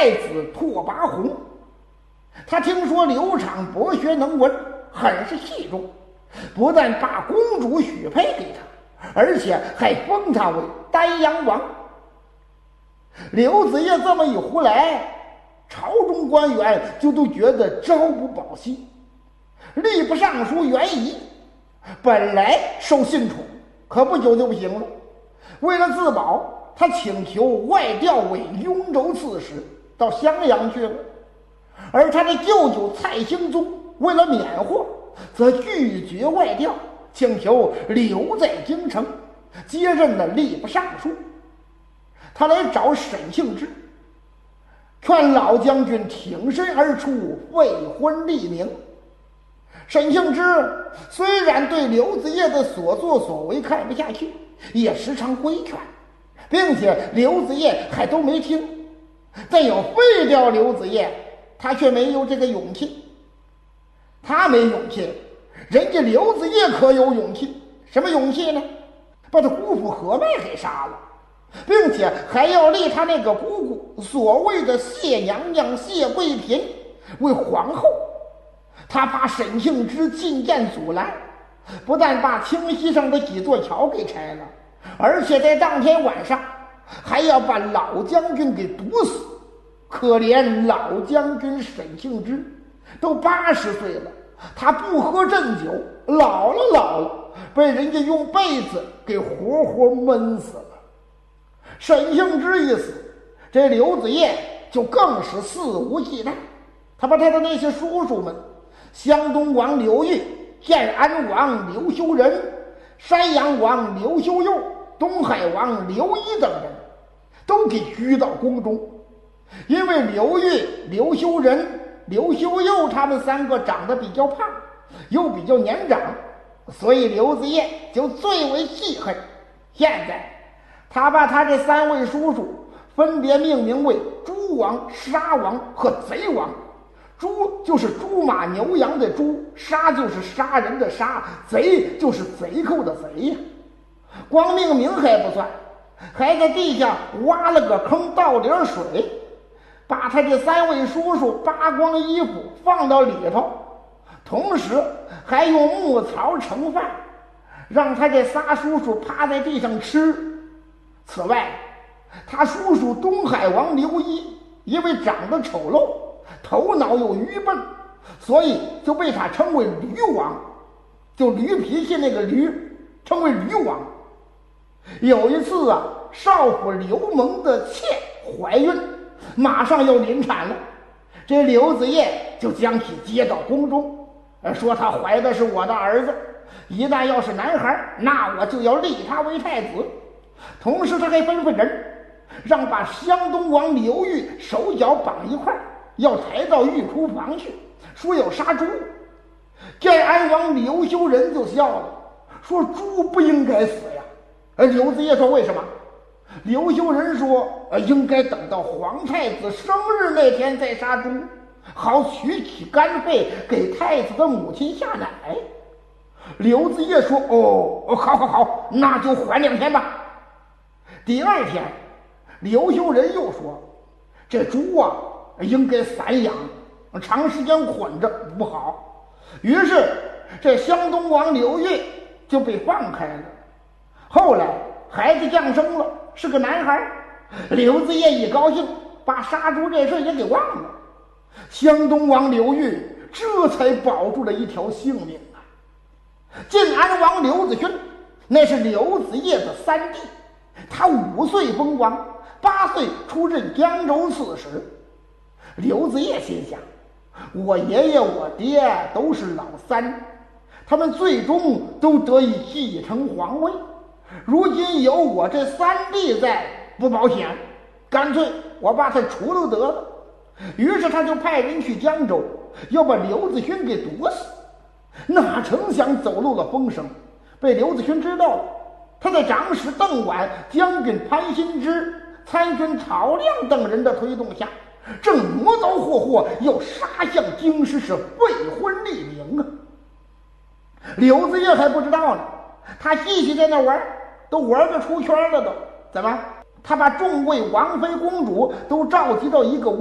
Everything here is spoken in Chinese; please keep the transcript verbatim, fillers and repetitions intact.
太子拓跋宏。他听说刘畅博学能文，很是器重，不但把公主许配给他，而且还封他为丹阳王。刘子业这么一胡来，朝中官员就都觉得朝不保夕。吏部尚书袁仪本来受信宠，可不久就不行了。为了自保，他请求外调为雍州刺史，到襄阳去了。而他的舅舅蔡兴宗为了免祸，则拒绝外调，请求留在京城，接任了吏部尚书。他来找沈庆之，劝老将军挺身而出，废婚立名。沈庆之虽然对刘子业的所作所为看不下去，也时常规劝，并且刘子业还都没听，但要废掉刘子业，他却没有这个勇气。他没勇气，人家刘子业可有勇气。什么勇气呢？把他姑父何迈给杀了，并且还要立他那个姑姑，所谓的谢娘娘谢贵嫔为皇后。他把沈庆之进谏阻拦，不但把清溪上的几座桥给拆了，而且在当天晚上还要把老将军给毒死。可怜老将军沈庆之都八十岁了，他不喝鸩酒，老了老了，被人家用被子给活活闷死了。沈庆之一死，这刘子业就更是肆无忌惮。他把他的那些叔叔们，湘东王刘裕、建安王刘修仁、山阳王刘修佑、东海王刘一等人都给拘到宫中。因为刘裕、刘修仁、刘修佑他们三个长得比较胖，又比较年长，所以刘子业就最为记恨。现在他把他这三位叔叔分别命名为猪王、杀王和贼王。猪就是猪马牛羊的猪，杀就是杀人的杀，贼就是贼寇的贼呀。光命名还不算，还在地下挖了个坑，倒点水，把他这三位叔叔扒光衣服放到里头，同时还用木槽盛饭，让他这仨叔叔趴在地上吃。此外，他叔叔东海王刘一因为长得丑陋，头脑又愚笨，所以就被他称为驴王，就驴脾气那个驴，称为驴王。有一次啊，少府刘蒙的妾怀孕，马上要临产了，这刘子业就将其接到宫中，说他怀的是我的儿子，一旦要是男孩，那我就要立他为太子。同时他还吩咐人，让把湘东王刘裕手脚绑一块，要抬到御厨房去，说要杀猪。建安王刘修仁就笑了，说猪不应该死呀。而刘子业说为什么？刘修仁说应该等到皇太子生日那天再杀猪，好取其肝肺给太子的母亲下奶。刘子业说哦，好好好，那就缓两天吧。第二天刘修仁又说，这猪啊应该散养，长时间捆着不好。于是这湘东王刘裕就被放开了。后来孩子降生了，是个男孩。刘子业一高兴，把杀猪这事也给忘了。湘东王刘裕这才保住了一条性命啊。晋安王刘子勋那是刘子业的三弟，他五岁封王，八岁出任江州刺史。刘子业心想，我爷爷我爹都是老三，他们最终都得以继承皇位，如今有我这三弟在，不保险，干脆我把他除了得了。于是他就派人去江州，要把刘子勋给毒死。哪成想走漏了风声，被刘子勋知道了。他在长史邓琬、将军潘新之、参军曹亮等人的推动下，正磨刀霍霍要杀向京师，是废婚立名啊。刘子业还不知道呢，他继续在那玩，都玩得出圈了都。怎么？他把众位王妃公主都召集到一个屋